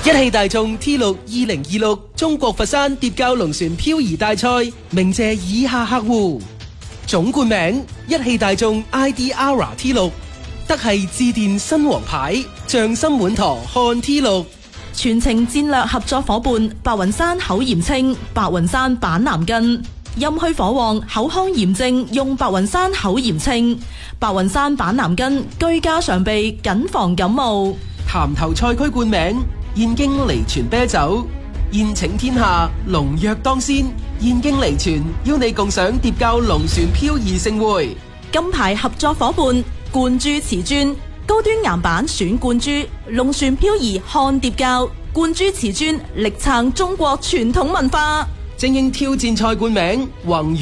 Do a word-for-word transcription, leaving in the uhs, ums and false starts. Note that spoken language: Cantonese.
一汽大眾 T 六二零二六中國佛山蝶膠龍船漂移大賽，鳴謝以下客戶：總冠名一汽大眾 I D R T 六，德系致電新王牌，匠心滿堂漢 T 六。 全程戰略合作伙伴白雲山口炎清，白雲山板藍根，陰虛火旺口腔炎症用白雲山口炎清，白雲山板藍根居家常備謹防感冒。 潭頭賽區冠名燕京離泉啤酒，宴請天下龍躍當先，燕京離泉邀你共賞蝶膠龍船漂移盛會。 金牌合作伙伴冠珠瓷磚，高端岩板選冠珠，龍船漂移看蝶膠，冠珠瓷磚力撐中國傳統文化。 精英挑戰賽冠名宏